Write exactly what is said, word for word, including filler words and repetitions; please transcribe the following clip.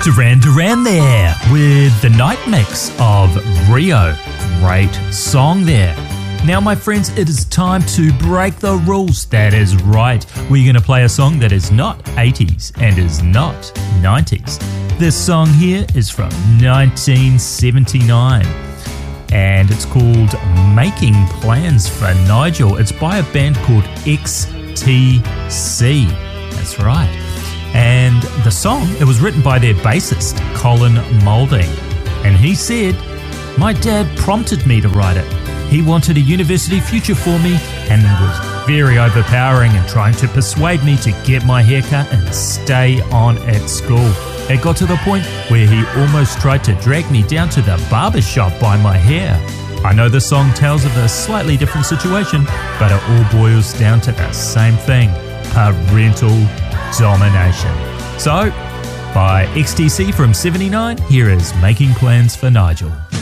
Duran Duran there with the night mix of Rio. Great song there. Now, my friends, it is time to break the rules. That is right. We're going to play a song that is not eighties and is not nineties. This song here is from nineteen seventy-nine and it's called Making Plans for Nigel. It's by a band called X T C. That's right. And the song, it was written by their bassist, Colin Moulding. And he said, "My dad prompted me to write it. He wanted a university future for me and was very overpowering and trying to persuade me to get my hair cut and stay on at school. It got to the point where he almost tried to drag me down to the barber shop by my hair." I know the song tells of a slightly different situation, but it all boils down to the same thing: parental domination. So, by X T C from seventy-nine, here is Making Plans for Nigel.